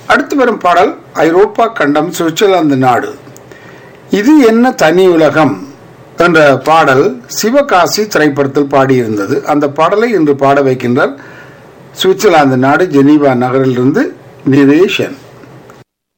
அடுத்து வரும் பாடல் ஐரோப்பா கண்டம் சுவிட்சர்லாந்து நாடு. இது என்ன தனி உலகம் என்ற பாடல் சிவகாசி திரைப்படத்தில் பாடியிருந்தது. அந்த பாடலை இன்று பாட வைக்கின்றார் சுவிட்சர்லாந்து நாடு ஜெனீவா நகரிலிருந்து நிரேஷன்.